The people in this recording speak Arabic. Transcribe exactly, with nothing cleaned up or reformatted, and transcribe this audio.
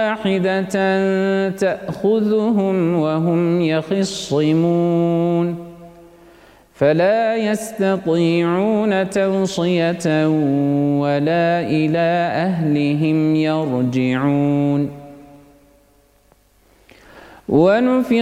واحدة تأخذهم وهم يخصمون فلا يستطيعون توصية ولا إلى أهلهم يرجعون. ونفخ